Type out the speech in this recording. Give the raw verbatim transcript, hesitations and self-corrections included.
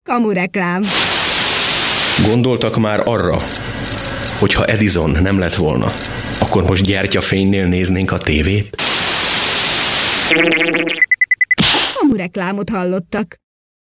Kamureklám. Gondoltak már arra, hogy ha Edison nem lett volna, akkor most gyertyafénynél néznénk a tévét? Kamureklámot hallottak.